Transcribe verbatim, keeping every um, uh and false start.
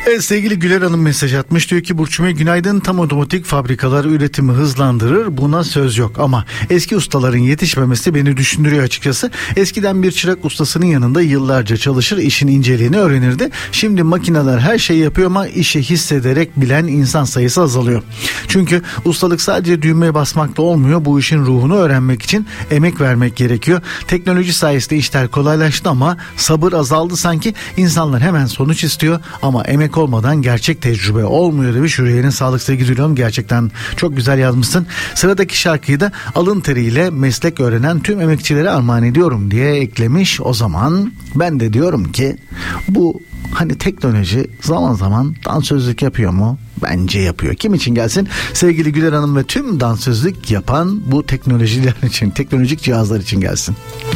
Evet, sevgili Güler Hanım mesaj atmış, diyor ki Burçum Bey günaydın, tam otomatik fabrikalar üretimi hızlandırır, buna söz yok ama eski ustaların yetişmemesi beni düşündürüyor açıkçası. Eskiden bir çırak ustasının yanında yıllarca çalışır, işin inceliğini öğrenirdi. Şimdi makineler her şeyi yapıyor ama işi hissederek bilen insan sayısı azalıyor. Çünkü ustalık sadece düğmeye basmakla olmuyor, bu işin ruhunu öğrenmek için emek vermek gerekiyor. Teknoloji sayesinde işler kolaylaştı ama sabır azaldı sanki. İnsanlar hemen sonuç istiyor ama emek olmadan gerçek tecrübe olmuyor demiş. Yüreğinin sağlık sevgili diliyorum. Gerçekten çok güzel yazmışsın. Sıradaki şarkıyı da alın teriyle meslek öğrenen tüm emekçilere armağan ediyorum diye eklemiş. O zaman ben de diyorum ki bu hani teknoloji zaman zaman dansözlük yapıyor mu? Bence yapıyor. Kim için gelsin? Sevgili Güler Hanım ve tüm dansözlük yapan bu teknolojiler için, teknolojik cihazlar için gelsin.